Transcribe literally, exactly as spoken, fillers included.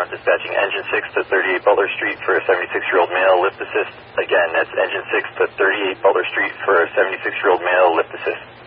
dispatching engine six to thirty-eight Butler Street for a seventy-six-year-old male, lift assist. Again, that's engine six to thirty-eight Butler Street for a seventy-six-year-old male, lift assist.